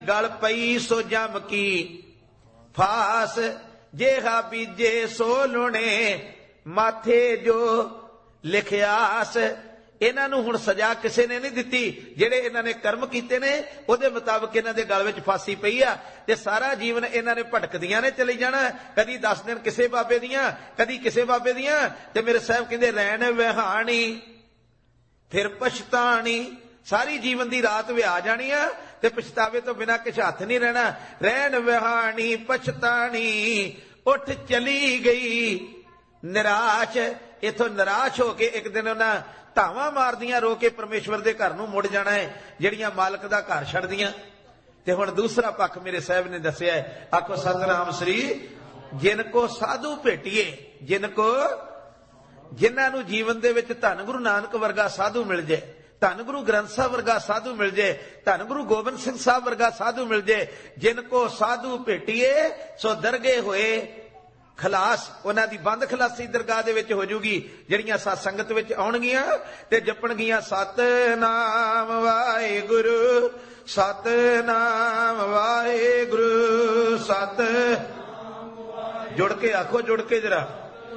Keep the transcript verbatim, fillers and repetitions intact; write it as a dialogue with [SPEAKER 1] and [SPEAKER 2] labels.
[SPEAKER 1] गल पई सो जम की फास, जेहा बीजे सो लुणे माथे जो लिखियास। इन्हां नूं हुण सजा किसे ने नहीं दित्ती, जिहड़े इन्हां ने कर्म कीते ने उहदे मुताबिक इन्हां दे गल विच फांसी पई आ ते सारा जीवन इन्हां ने भटकदियां ने चली जाना। कदी दस दिन किसे बाबे दियां, कदी किसे बाबे दियां। ते मेरे साहब कहंदे रैन विहाणी फिर पछताणी, सारी जीवन दी रात विहा जानी आ ते पछतावे तो बिना किश हथ नहीं रहना। रैन विहाणी पछताणी उठ चली गई निराश। इथों निराश होके एक दिन उन्हां धावां मारदियां रो के परमेश्वर दे घर नूं मुड़ जाना है, जिहड़ियां मालक दा घर छड्डदियां। ते हुण दूसरा पक्ष मेरे साहब ने दस्सिया है, आखो सतनाम श्री। जिनको साधु भेटिए, जिनको जिन्हां नूं जीवन दे विच धन गुरु नानक वर्गा साधु मिल जाए, धन गुरु ग्रंथ साहब वर्गा साधु मिल जाए, धन गुरु गोबिंद सिंह साहब वर्गा साधु मिल जाए, जिनको साधु भेटिए सो दरगे होए खलास। उन्हां दी बंद खलासी दरगाह दे विच हो जूगी, जिहड़ियां सत संगत विच आउणगीਆਂ ते जपणगीਆਂ सतनाम वाहिगुरु सतनाम वाहिगुरु सत। जुड़ के आखो, जुड़ के जरा।